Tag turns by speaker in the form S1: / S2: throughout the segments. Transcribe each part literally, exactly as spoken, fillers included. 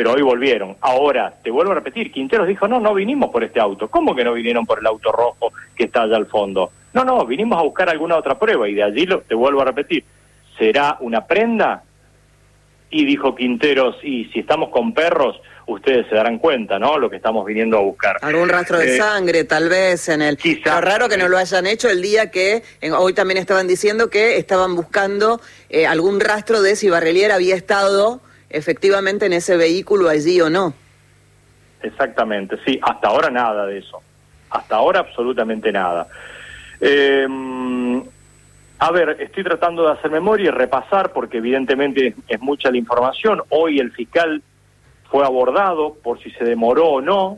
S1: pero hoy volvieron. Ahora, te vuelvo a repetir, Quinteros dijo, no, no vinimos por este auto. ¿Cómo que no vinieron por el auto rojo que está allá al fondo? No, no, vinimos a buscar alguna otra prueba, y de allí, lo, te vuelvo a repetir, ¿será una prenda? Y dijo Quinteros, y si estamos con perros, ustedes se darán cuenta, ¿no?, lo que estamos viniendo a buscar.
S2: Algún rastro de eh, sangre, tal vez, en el...
S1: Quizá,
S2: Pero raro que no lo hayan hecho el día que, en, hoy también estaban diciendo que estaban buscando eh, algún rastro de si Barrelier había estado efectivamente en ese vehículo allí o no.
S1: Exactamente, sí, hasta ahora nada de eso. Hasta ahora absolutamente nada. Eh, a ver, estoy tratando de hacer memoria y repasar, porque evidentemente es, es mucha la información. Hoy el fiscal fue abordado por si se demoró o no.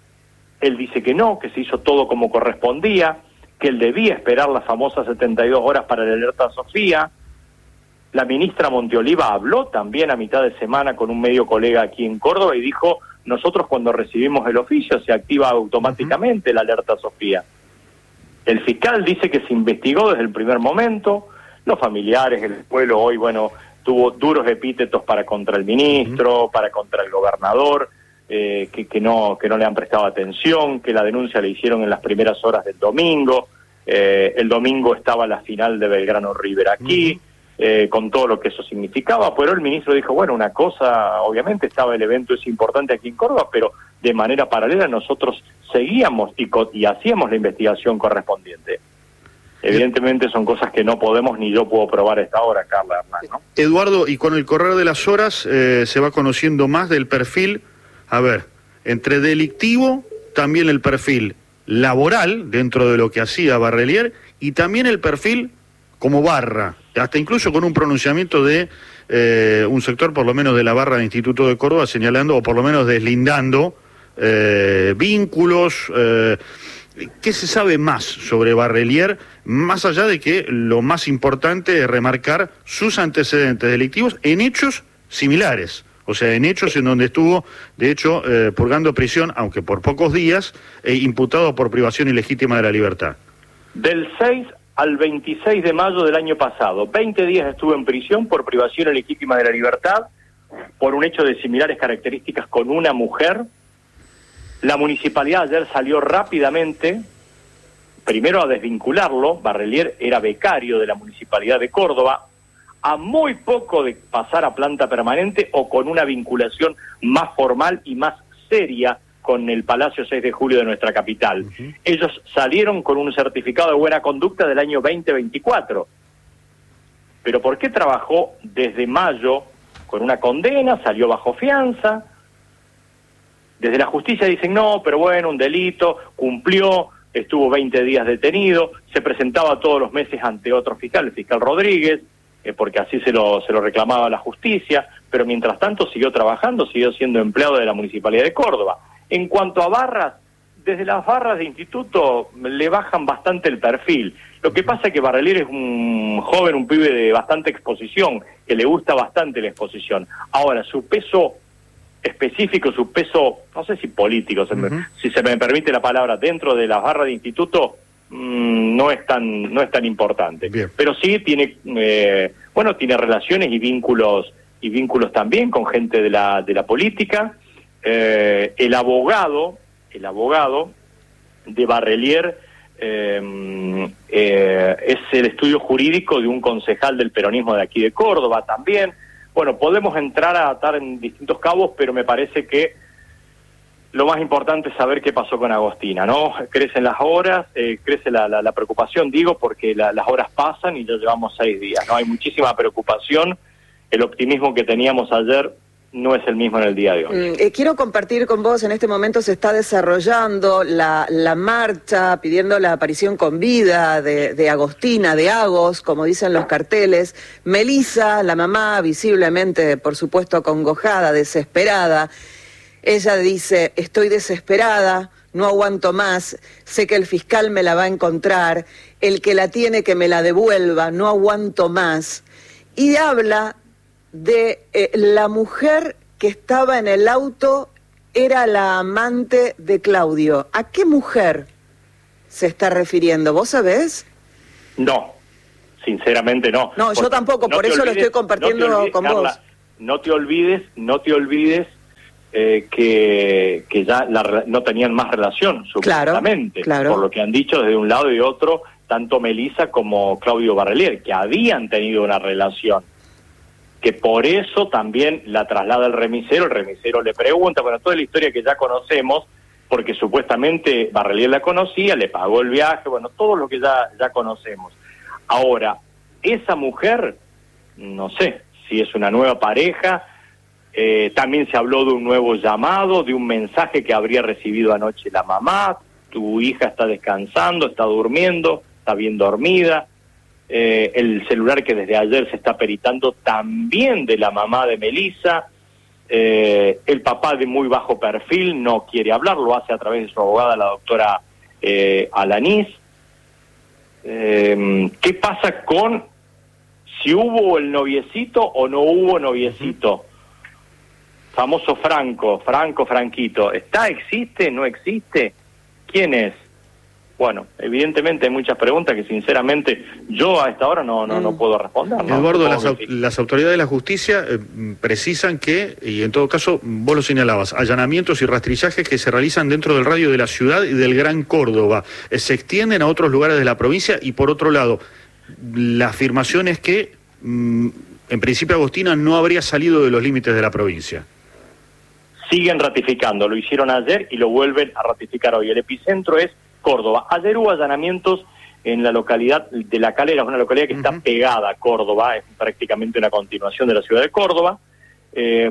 S1: Él dice que no, que se hizo todo como correspondía, que él debía esperar las famosas setenta y dos horas para la alerta Sofía. La ministra Monteoliva habló también a mitad de semana con un medio colega aquí en Córdoba y dijo, nosotros cuando recibimos el oficio se activa automáticamente la alerta Sofía. El fiscal dice que se investigó desde el primer momento, los familiares, el pueblo hoy, bueno, tuvo duros epítetos para contra el ministro, uh-huh. para contra el gobernador, eh, que, que, no, que no le han prestado atención, que la denuncia le hicieron en las primeras horas del domingo, eh, el domingo estaba la final de Belgrano River aquí, uh-huh. eh, con todo lo que eso significaba, pero el ministro dijo, bueno, una cosa, obviamente estaba el evento es importante aquí en Córdoba, pero de manera paralela nosotros seguíamos y, y hacíamos la investigación correspondiente. Evidentemente son cosas que no podemos ni yo puedo probar a esta hora, Carla Hernán, ¿no?
S3: Eduardo, y con el correr de las horas eh, se va conociendo más del perfil, a ver, entre delictivo, también el perfil laboral, dentro de lo que hacía Barrelier, y también el perfil como barra, hasta incluso con un pronunciamiento de eh, un sector, por lo menos de la barra del Instituto de Córdoba, señalando, o por lo menos deslindando, eh, vínculos... Eh, ¿Qué se sabe más sobre Barrelier, más allá de que lo más importante es remarcar sus antecedentes delictivos en hechos similares? O sea, en hechos en donde estuvo, de hecho, eh, purgando prisión, aunque por pocos días, e imputado por privación ilegítima de la libertad.
S1: Del seis al veintiséis de mayo del año pasado, veinte días estuvo en prisión por privación ilegítima de la libertad, por un hecho de similares características con una mujer. La municipalidad ayer salió rápidamente, primero a desvincularlo. Barrelier era becario de la municipalidad de Córdoba, a muy poco de pasar a planta permanente o con una vinculación más formal y más seria con el Palacio seis de julio de nuestra capital. Uh-huh. Ellos salieron con un certificado de buena conducta del año veinte veinticuatro. Pero ¿por qué trabajó desde mayo con una condena, salió bajo fianza? Desde la justicia dicen, no, pero bueno, un delito, cumplió, estuvo veinte días detenido, se presentaba todos los meses ante otro fiscal, el fiscal Rodríguez, eh, porque así se lo, se lo reclamaba la justicia, pero mientras tanto siguió trabajando, siguió siendo empleado de la Municipalidad de Córdoba. En cuanto a barras, desde las barras de instituto le bajan bastante el perfil. Lo que pasa es que Barrelier es un joven, un pibe de bastante exposición, que le gusta bastante la exposición. Ahora, su peso específico, su peso, no sé si político, se me, uh-huh. si se me permite la palabra, dentro de las barras de instituto, mmm, no es tan no es tan importante. Bien. Pero sí tiene, eh, bueno, tiene relaciones y vínculos y vínculos también con gente de la de la política. Eh, el abogado, el abogado de Barrelier eh, eh, es el estudio jurídico de un concejal del peronismo de aquí de Córdoba también. Bueno, podemos entrar a atar en distintos cabos, pero me parece que lo más importante es saber qué pasó con Agostina, ¿no? Crecen las horas, eh, crece la, la, la preocupación, digo, porque la, las horas pasan y ya llevamos seis días, ¿no? Hay muchísima preocupación, el optimismo que teníamos ayer no es el mismo en el día de hoy.
S2: Mm, eh, quiero compartir con vos, en este momento se está desarrollando la, la marcha pidiendo la aparición con vida de, de Agostina, de Agos, como dicen los carteles. Melissa, la mamá, visiblemente, por supuesto, acongojada, desesperada. Ella dice, estoy desesperada, no aguanto más, sé que el fiscal me la va a encontrar, el que la tiene que me la devuelva, no aguanto más. Y habla de eh, la mujer que estaba en el auto era la amante de Claudio. ¿A qué mujer se está refiriendo? ¿Vos sabés?
S1: No, sinceramente no.
S2: No, yo tampoco,
S1: no
S2: por eso
S1: olvides,
S2: lo estoy compartiendo
S1: no olvides,
S2: con
S1: Carla,
S2: vos.
S1: No te olvides, no te olvides eh, que, que ya la, no tenían más relación, supuestamente,
S2: claro, claro.
S1: por lo que han dicho desde un lado y otro, tanto Melissa como Claudio Barrelier, que habían tenido una relación, que por eso también la traslada el remisero, el remisero le pregunta, bueno, toda la historia que ya conocemos, porque supuestamente Barrelier la conocía, le pagó el viaje, bueno, todo lo que ya, ya conocemos. Ahora, esa mujer, no sé si es una nueva pareja, eh, también se habló de un nuevo llamado, de un mensaje que habría recibido anoche la mamá, tu hija está descansando, está durmiendo, está bien dormida, eh, el celular que desde ayer se está peritando también de la mamá de Melissa, eh, el papá de muy bajo perfil no quiere hablar, lo hace a través de su abogada, la doctora eh, Alanís. Eh, ¿Qué pasa con si hubo el noviecito o no hubo noviecito? Famoso Franco, Franco, Franquito, ¿está, existe, no existe? ¿Quién es? Bueno, evidentemente hay muchas preguntas que sinceramente yo a esta hora no no, no puedo responder, ¿no?
S3: Eduardo, las, sí. las autoridades de la justicia eh, precisan que, y en todo caso vos lo señalabas, allanamientos y rastrillajes que se realizan dentro del radio de la ciudad y del Gran Córdoba, eh, se extienden a otros lugares de la provincia y por otro lado, la afirmación es que mm, en principio Agostina no habría salido de los límites de la provincia.
S1: Siguen ratificando, lo hicieron ayer y lo vuelven a ratificar hoy. El epicentro es Córdoba. Ayer hubo allanamientos en la localidad de La Calera, es una localidad que uh-huh. está pegada a Córdoba, es prácticamente una continuación de la ciudad de Córdoba, eh,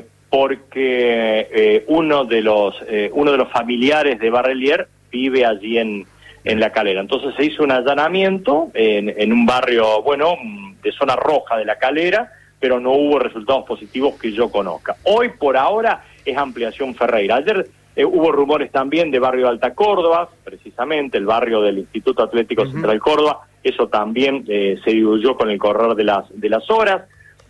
S1: porque eh, uno de los eh, uno de los familiares de Barrelier vive allí en, en La Calera. Entonces se hizo un allanamiento en, en un barrio, bueno, de zona roja de La Calera, pero no hubo resultados positivos que yo conozca. Hoy, por ahora, es Ampliación Ferreira. Ayer Eh, hubo rumores también de barrio de Alta Córdoba, precisamente el barrio del Instituto Atlético uh-huh. Central Córdoba, eso también eh, se diluyó con el correr de las, de las horas.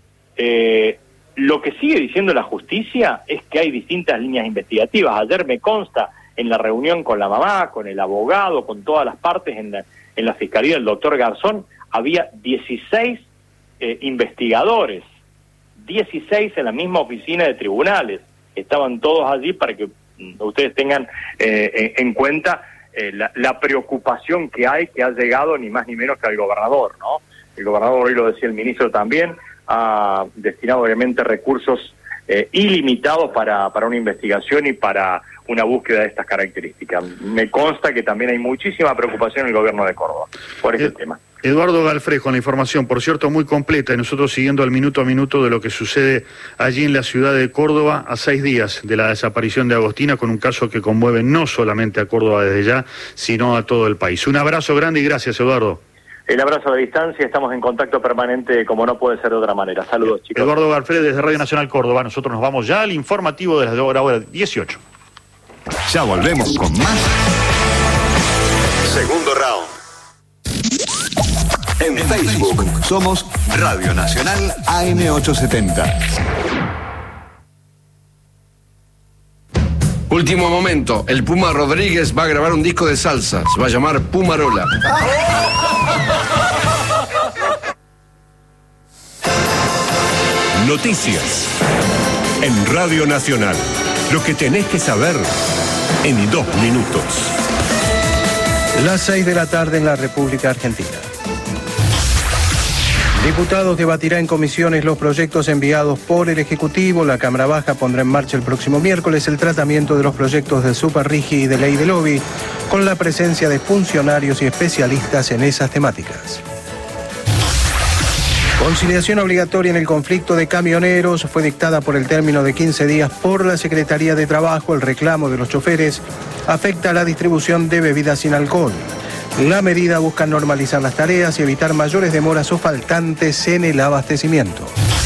S1: Eh, lo que sigue diciendo la justicia es que hay distintas líneas investigativas. Ayer me consta en la reunión con la mamá, con el abogado, con todas las partes en la, en la fiscalía del doctor Garzón, había dieciséis eh, investigadores, dieciséis en la misma oficina de tribunales, estaban todos allí para que ustedes tengan eh, en cuenta eh, la, la preocupación que hay, que ha llegado ni más ni menos que al gobernador, ¿no? El gobernador, hoy lo decía el ministro también, ha destinado obviamente recursos eh, ilimitados para, para una investigación y para una búsqueda de estas características. Me consta que también hay muchísima preocupación en el gobierno de Córdoba por ese
S3: Ed,
S1: tema.
S3: Eduardo Galfrey, con la información, por cierto, muy completa, y nosotros siguiendo al minuto a minuto de lo que sucede allí en la ciudad de Córdoba a seis días de la desaparición de Agostina, con un caso que conmueve no solamente a Córdoba desde ya, sino a todo el país. Un abrazo grande y gracias, Eduardo.
S1: El abrazo a la distancia, estamos en contacto permanente como no puede ser de otra manera. Saludos, chicos.
S3: Eduardo Galfrey desde Radio Nacional Córdoba. Nosotros nos vamos ya al informativo de la hora, hora dieciocho.
S4: Ya volvemos con más. Segundo round. En Facebook somos Radio Nacional A M ochocientos setenta.
S5: Último momento, el Puma Rodríguez va a grabar un disco de salsa, se va a llamar Pumarola.
S6: Noticias en Radio Nacional. Lo que tenés que saber en dos minutos.
S7: Las seis de la tarde en la República Argentina. Diputados debatirá en comisiones los proyectos enviados por el Ejecutivo. La Cámara Baja pondrá en marcha el próximo miércoles el tratamiento de los proyectos de Superrigi y de Ley de Lobby, con la presencia de funcionarios y especialistas en esas temáticas. Conciliación obligatoria en el conflicto de camioneros fue dictada por el término de quince días por la Secretaría de Trabajo. El reclamo de los choferes afecta a la distribución de bebidas sin alcohol. La medida busca normalizar las tareas y evitar mayores demoras o faltantes en el abastecimiento.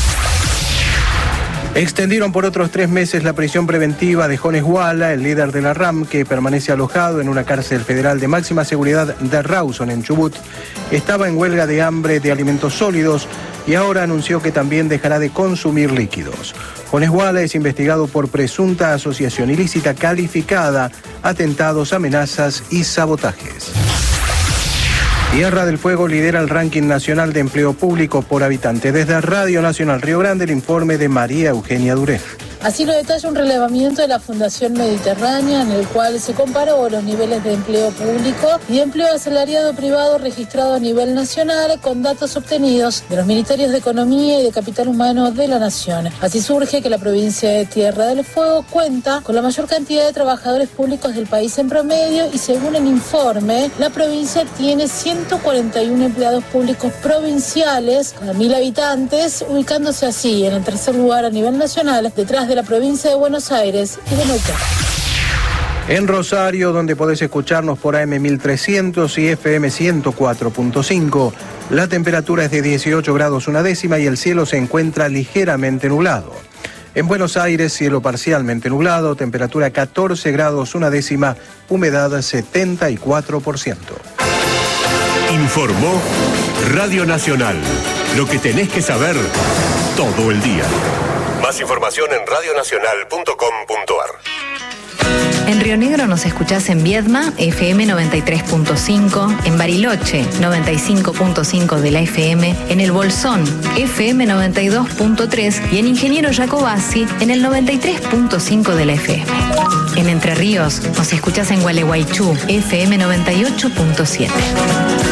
S7: Extendieron por otros tres meses la prisión preventiva de Jones Guala, el líder de la RAM, que permanece alojado en una cárcel federal de máxima seguridad de Rawson, en Chubut. Estaba en huelga de hambre de alimentos sólidos y ahora anunció que también dejará de consumir líquidos. Jones Guala es investigado por presunta asociación ilícita calificada, atentados, amenazas y sabotajes. Tierra del Fuego lidera el ranking nacional de empleo público por habitante. Desde Radio Nacional Río Grande, el informe de María Eugenia Duré.
S8: Así lo detalla un relevamiento de la Fundación Mediterránea, en el cual se comparó los niveles de empleo público y de empleo asalariado privado registrado a nivel nacional con datos obtenidos de los Ministerios de Economía y de Capital Humano de la Nación. Así surge que la provincia de Tierra del Fuego cuenta con la mayor cantidad de trabajadores públicos del país en promedio y, según el informe, la provincia tiene ciento cuarenta y uno empleados públicos provinciales cada mil habitantes, ubicándose así en el tercer lugar a nivel nacional, detrás de la provincia de Buenos Aires y de Neuquén.
S7: En Rosario, donde podés escucharnos por A M mil trescientos y F M ciento cuatro punto cinco, la temperatura es de dieciocho grados una décima y el cielo se encuentra ligeramente nublado. En Buenos Aires, cielo parcialmente nublado, temperatura catorce grados una décima, humedad setenta y cuatro por ciento.
S6: Informó Radio Nacional. Lo que tenés que saber todo el día. Más información en radio nacional punto com punto a r.
S9: En Río Negro nos escuchás en Viedma, F M noventa y tres punto cinco, en Bariloche, noventa y cinco punto cinco de la F M, en El Bolsón, F M noventa y dos punto tres y en Ingeniero Jacobasi, en el noventa y tres punto cinco de la F M. En Entre Ríos nos escuchás en Gualeguaychú, F M noventa y ocho punto siete.